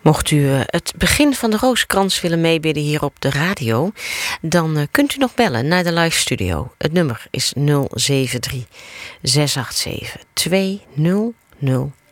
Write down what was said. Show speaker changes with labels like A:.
A: Mocht u het begin van de Rozenkrans willen meebidden hier op de radio, dan kunt u nog bellen naar de live studio. Het nummer is 073 687 2000.